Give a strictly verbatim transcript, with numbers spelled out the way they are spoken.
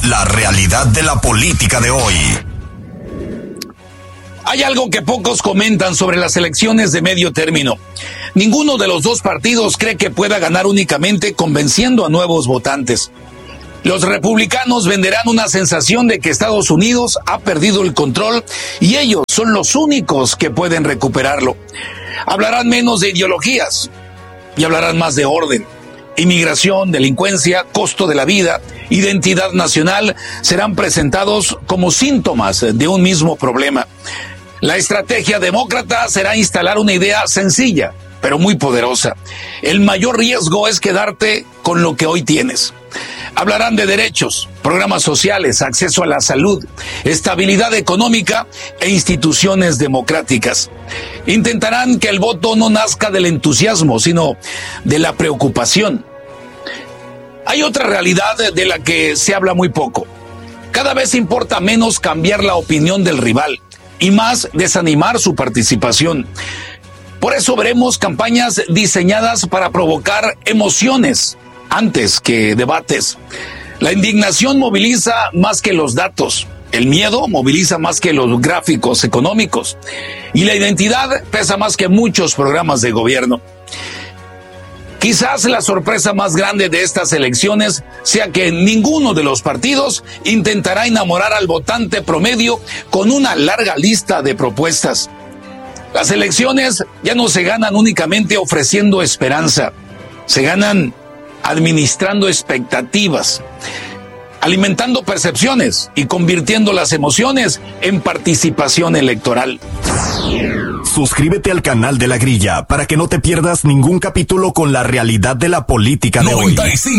La realidad de la política de hoy. Hay algo que pocos comentan sobre las elecciones de medio término. Ninguno de los dos partidos cree que pueda ganar únicamente convenciendo a nuevos votantes. Los republicanos venderán una sensación de que Estados Unidos ha perdido el control y ellos son los únicos que pueden recuperarlo. Hablarán menos de ideologías y hablarán más de orden. Inmigración, delincuencia, costo de la vida, identidad nacional serán presentados como síntomas de un mismo problema. La estrategia demócrata será instalar una idea sencilla, pero muy poderosa. El mayor riesgo es quedarte con lo que hoy tienes. Hablarán de derechos, programas sociales, acceso a la salud, estabilidad económica e instituciones democráticas. Intentarán que el voto no nazca del entusiasmo, sino de la preocupación. Hay otra realidad de la que se habla muy poco. Cada vez importa menos cambiar la opinión del rival y más desanimar su participación. Por eso veremos campañas diseñadas para provocar emociones antes que debates. La indignación moviliza más que los datos. El miedo moviliza más que los gráficos económicos. Y la identidad pesa más que muchos programas de gobierno. Quizás la sorpresa más grande de estas elecciones sea que ninguno de los partidos intentará enamorar al votante promedio con una larga lista de propuestas. Las elecciones ya no se ganan únicamente ofreciendo esperanza, se ganan administrando expectativas, alimentando percepciones y convirtiendo las emociones en participación electoral. Suscríbete al canal de La Grilla para que no te pierdas ningún capítulo con la realidad de la política de hoy.